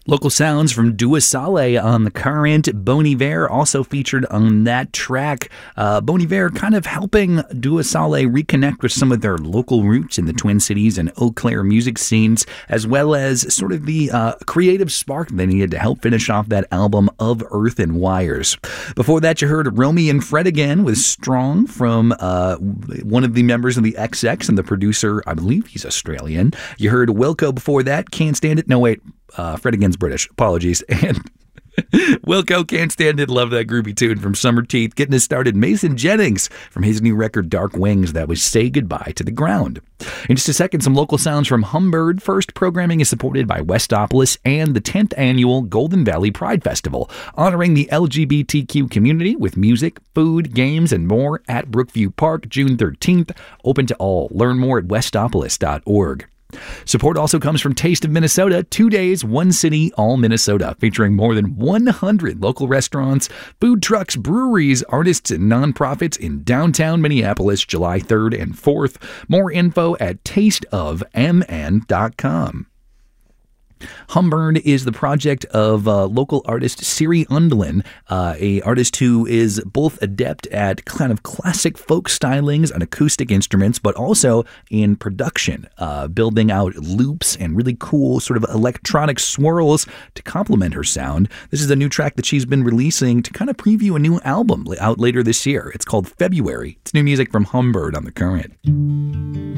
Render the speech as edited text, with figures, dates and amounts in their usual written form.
Local sounds from Dua Saleh on The Current. Bon Iver also featured on that track. Bon Iver kind of helping Dua Saleh reconnect with some of their local roots in the Twin Cities and Eau Claire music scenes, as well as sort of the creative spark they needed to help finish off that album Of Earth and Wires. Before that, you heard Romy and Fred again with Strong from one of the members of the XX and the producer, I believe he's Australian. You heard Wilco before that, Can't Stand It. No, wait. Fred again's British. Apologies. And Wilco, Can't Stand It. Love that groovy tune from Summer Teeth. Getting us started, Mason Jennings from his new record Dark Wings. That was Say Goodbye to the Ground. In just a second, some local sounds from Humbird. First, programming is supported by Westopolis and the 10th annual Golden Valley Pride Festival, honoring the LGBTQ community with music, food, games, and more at Brookview Park, June 13th. Open to all. Learn more at westopolis.org. Support also comes from Taste of Minnesota, 2 days, one city, all Minnesota, featuring more than 100 local restaurants, food trucks, breweries, artists, and nonprofits in downtown Minneapolis, July 3rd and 4th. More info at tasteofmn.com. Humbird is the project of local artist Siri Undlin, a artist who is both adept at kind of classic folk stylings on acoustic instruments, but also in production, building out loops and really cool sort of electronic swirls to complement her sound. This is a new track that she's been releasing to kind of preview a new album out later this year. It's called February. It's new music from Humbird on The Current.